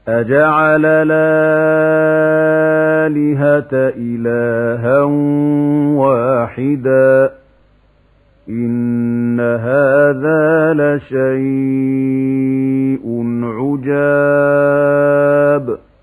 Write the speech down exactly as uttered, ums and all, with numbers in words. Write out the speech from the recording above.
أجعل الآلهة إلها واحدا إن هذا لشيء عجاب